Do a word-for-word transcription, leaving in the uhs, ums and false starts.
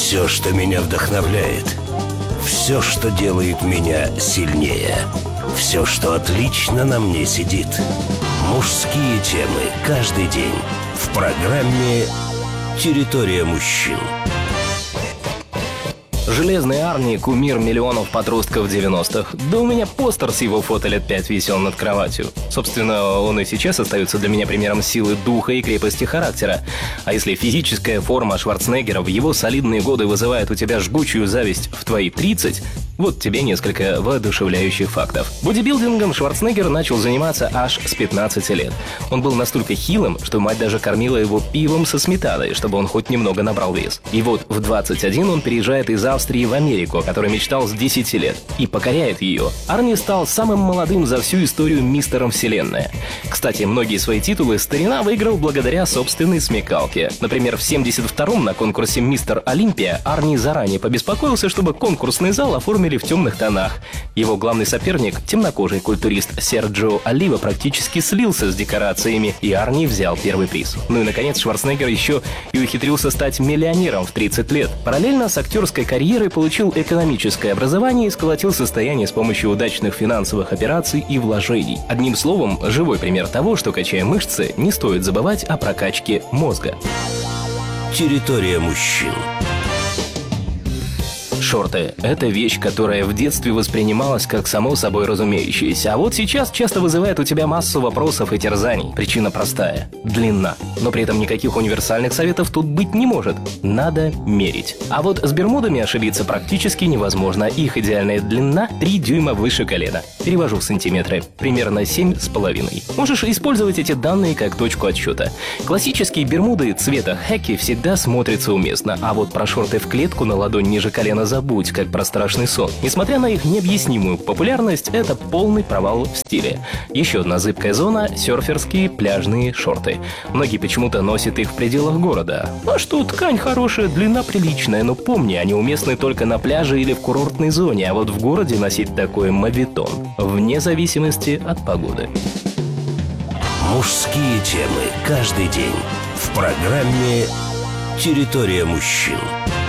Все, что меня вдохновляет, все, что делает меня сильнее, все, что отлично на мне сидит. Мужские темы каждый день в программе «Территория мужчин». Железный Арни – кумир миллионов подростков девяностых. Да у меня постер с его фото лет пять висел над кроватью. Собственно, он и сейчас остается для меня примером силы духа и крепости характера. А если физическая форма Шварценеггера в его солидные годы вызывает у тебя жгучую зависть в твои тридцать, вот тебе несколько воодушевляющих фактов. Бодибилдингом Шварценеггер начал заниматься аж с пятнадцати лет. Он был настолько хилым, что мать даже кормила его пивом со сметаной, чтобы он хоть немного набрал вес. И вот в двадцать один он переезжает из Австрии в Америку, о которой мечтал с десяти лет, и покоряет ее. Арни стал самым молодым за всю историю мистером Вселенная. Кстати, многие свои титулы старина выиграл благодаря собственной смекалке. Например, в семьдесят втором на конкурсе «Мистер Олимпия» Арни заранее побеспокоился, чтобы конкурсный зал оформили в темных тонах. Его главный соперник, темнокожий культурист Серджио Олива, практически слился с декорациями, и Арни взял первый приз. Ну и, наконец, Шварценеггер еще и ухитрился стать миллионером в тридцать лет. Параллельно с актерской карьерой получил экономическое образование и сколотил состояние с помощью удачных финансовых операций и вложений. Одним словом, живой пример того, что, качая мышцы, не стоит забывать о прокачке мозга. Территория мужчин. Шорты – это вещь, которая в детстве воспринималась как само собой разумеющаяся, а вот сейчас часто вызывает у тебя массу вопросов и терзаний. Причина простая – длина. Но при этом никаких универсальных советов тут быть не может. Надо мерить. А вот с бермудами ошибиться практически невозможно. Их идеальная длина – три дюйма выше колена. Перевожу в сантиметры. Примерно семь с половиной. Можешь использовать эти данные как точку отсчета. Классические бермуды цвета хаки всегда смотрятся уместно, а вот про шорты в клетку на ладонь ниже колена забудь, как про страшный сон. Несмотря на их необъяснимую популярность, это полный провал в стиле. Еще одна зыбкая зона – серферские пляжные шорты. Многие почему-то носят их в пределах города. А что, ткань хорошая, длина приличная, но помни, они уместны только на пляже или в курортной зоне, а вот в городе носить такой моветон, вне зависимости от погоды. Мужские темы каждый день в программе «Территория мужчин».